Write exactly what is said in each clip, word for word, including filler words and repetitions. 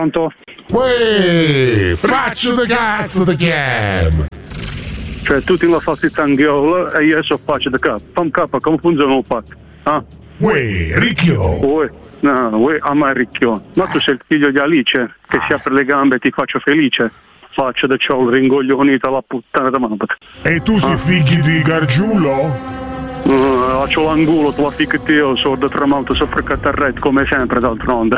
Pronto? Uè, faccio da cazzo da cam! Cioè tu ti la fai tanghiola e io so faccio da capo. Fam capo, come funziona il patto? Ah? Uè, ricchio! Uè, no, uè, a me ricchio. Ma tu sei il figlio di Alice, che si apre le gambe e ti faccio felice. Faccio da ciò il ringoglionito alla puttana da mamma. E tu sei ah. figli di Gargiulo? Uh, c'ho l'angulo, tu la fica te, io sordo tramato sopra catarret come sempre d'altronde.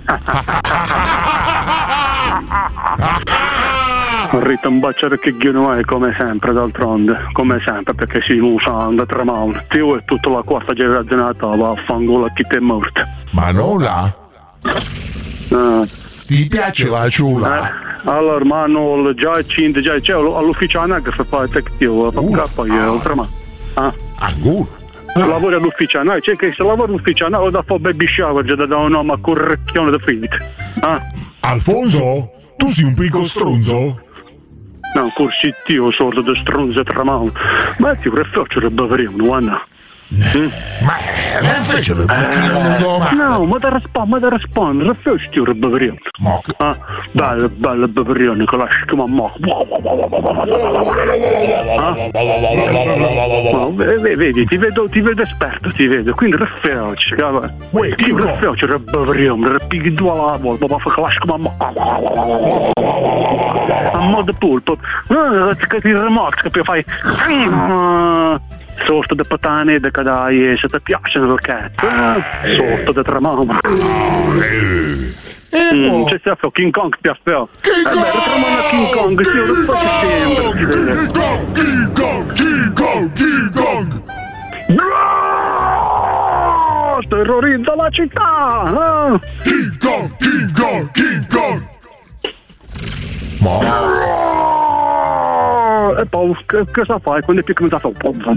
Rita un baciare che ghino è come sempre d'altronde, come sempre perché si usa da tramato. Io è tutta la quarta generazione va a fangola chi te è morto. Ma non là? Uh, Ti piace la ciula? Eh, allora, ma no, già cinque, già c'è all'ufficio anagrafe fa detective, fa capo io, tramato. Ah. Angulo. Lavori all'ufficio, no, c'è che se lavori all'ufficio, no, da fare baby shower, già da un nome a correcchione da figli. Ah. Alfonso, tu sei un piccolo stronzo? No, corsi io sordo da stronzo tramato. Ma ti refaccio le baveriamo, guarda. Mm? Ma non fece le baveriamo domani. No, ma da rispondere, ma da rispondere, refaccio io le baveriamo. Ah, belle, belle baverione con la schima mo. Vedi, ti vedo, ti vedo esperto, ti vedo, quindi refaccio, cavolo. Io refaccio le baveriamo, le pighi due alla volta, ma fa con la schima mo. A modo polpo. No, che ti rimorchi, che fai... Sorto da patane, da cadai, se ti piacciono le cazzo. Sorto da tramamo. Mm, c'è stato King Kong piaffeo. King Kong! Eh, tramano King Kong, sì, lo faccio sempre. King Kong, King Kong, King Kong, King Kong. Terrorizza la città! King Kong, King Kong, King Kong. E poi che, cosa fai quando è più cominciato?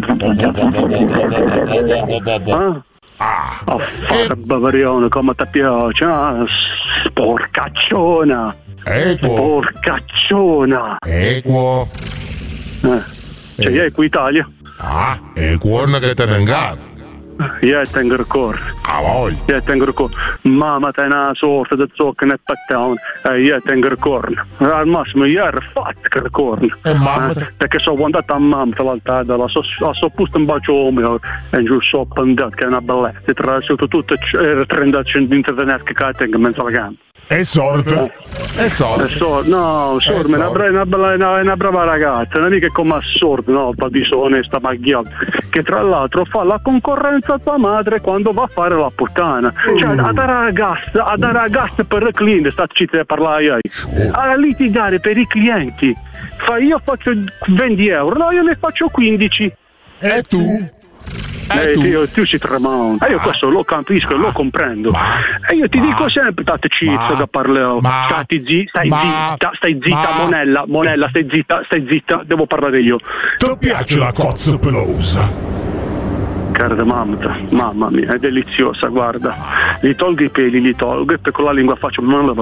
Ah? Ah, a fare bavarione come ti piace, ah? Sporcacciona! Equo! Sporcacciona! Equo! Eh, cioè, io è qui Italia? Ah, è cuore che te ne ingato! Io tengo il cuore. Ah, voglio. Io tengo il cuore. Mamma te una sorta di zucca nel pattone. E io tengo il cuore. Al massimo io ero fatto il cuore. E mamma te? Eh, perché sono andato a mamma l'altra volta. La so, so posto un bacio mio. E giù so pendato che è una bellezza. Tra soprattutto era trenta centimetri di che tengo in mezzo alla gamba. È sorda? Eh. È sorda? È sorda, no, sorda, è una, bra- una, bella, una, una brava ragazza, non è che come sorda, no, pa' disonesta magliata, che tra l'altro fa la concorrenza a tua madre quando va a fare la puttana. Cioè, a dare ragazza, a dare ragazza per il cliente, sta zitta a parlare io. A litigare per i clienti. Fa, io faccio venti euro, no, io ne faccio quindici. E tu? Eh, tu? Io, tu si tremano. E io questo lo capisco e lo comprendo. Ma, e io ti ma, dico sempre, tate cizzo da parlare. Stati zi, stai ma, zitta, stai zitta, ma, Monella, Monella, stai zitta, stai zitta, devo parlare io. Ti piace la cozza pelosa? Cara mamma, mamma mia, è deliziosa, guarda. Gli tolgo i peli, li tolgo e per con la lingua faccio.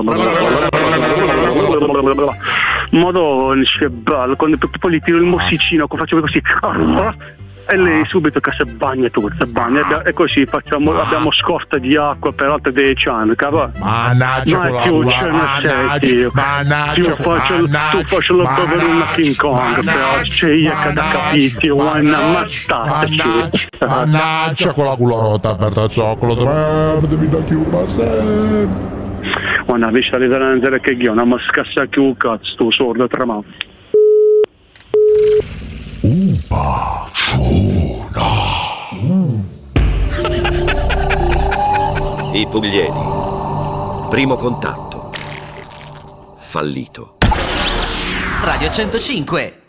Madonna, che bello, quando poi gli tiro il mossicino, faccio così. E lei subito che si bagna tutto, si bagna e così facciamo, ma, abbiamo scorta di acqua per altre dieci anni, cavolo. Mannaggia, ma più ce ne sei, io faccio, tu faccio la poverina King Kong, però c'è io che da capiti, una mazzata. Mannaggia con la culotta per il zoccolo, devi da chiuba sempre. Guarda, vista di veramente che io, non mi scassa più un cazzo, tu sordo tremavo. Upa, ciuna. I Pugliesi. Primo contatto. Fallito. Radio centocinque.